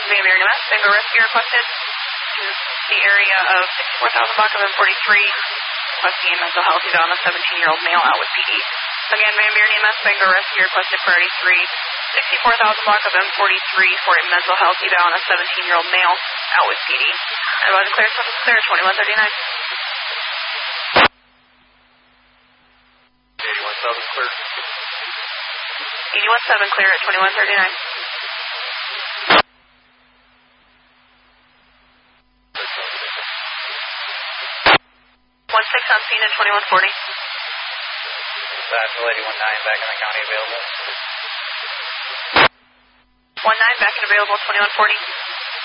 Van Buren EMS, Bangor Rescue requested to the area of 64,000 block of M43, requesting a mental health eval on a 17-year-old male out with PD. Again, Van Buren EMS, Bangor Rescue requested priority 3, 64,000 block of M43 for a mental health eval on a 17-year-old male out with PD. Advise clear, surface clear, 2139. 81-7 clear. 81-7 clear at 2139. 16 on scene at 2140. Dispatch 81-9 back in the county available. 19 back and available 2140.